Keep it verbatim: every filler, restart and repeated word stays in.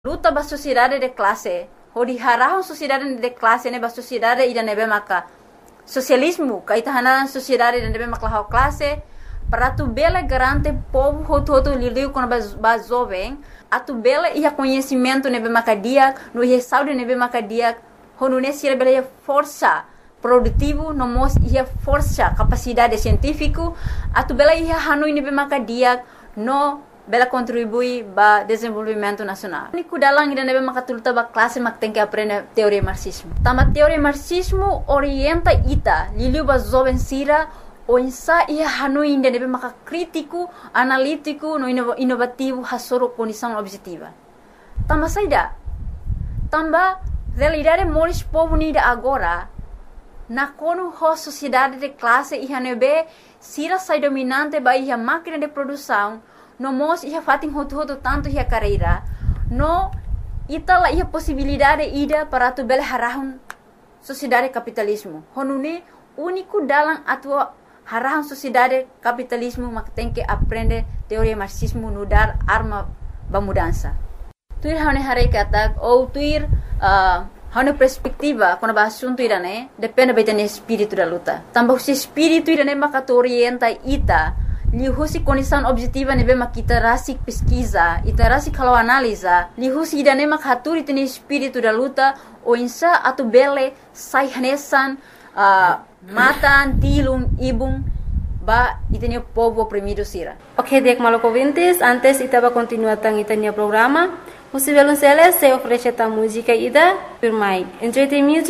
Luta ba sociedade de classe, hodi harahan sociedade de classe ne ba sociedade ida nebe maka socialismo, kaita hanan sociedade de nebe maka hau classe, para tu bela garante povo hoto hoto lidiu com ba jovem, a tu bela ia conhecimento nebe maka dia, no ia saúde nebe maka dia, honu ne sira bela ia força produtivo, no mos ia força capacidade científico, a tu bela ia hanui nebe maka dia, no bela contribui ba desenvolvimento nacional. Niku dalang ida nebe makatuluta ba classe mak tem que aprender teoria marxismo. Tama teoria marxismo orienta ita liliu ba jovem sira o insa ia hanui ida nebe maka crítico, analítico, no inovativo hasoro condição objetiva. Tama saida. Tamba realidade moris povo nida agora na kono ho sociedade de classe ia nebe sira sai dominante ba ia máquina de produção. No mos ia fatin hotu-hotu tanto ia carreira. No itala ia possibilidade ida para tu bela harahun sociedade capitalismo. Honune único dalam atua harahun sociedade capitalismo mak tem que aprender teoria marxismo no dar arma ba mudança. Tuir hane hare kata ou tuir uh, hane perspectiva quando ba assunto irane depende betane espírito da luta. Tambah si espírito irane mak orienta ita lihusi condição objetiva nebe mak kita rasik pesquisa, ita rasik kalau analisa, lihusi ida ne mak haturi tene espírito da luta, o insa atu bele sai hanesan, uh, matan, tilum, ibum, ba itene povo oprimido sira. Ok, dek maloko ouvintes, antes ita va continuar tang itania programa, Música Violonceles se oferece a música ida, Pirmai. Enjoy the music.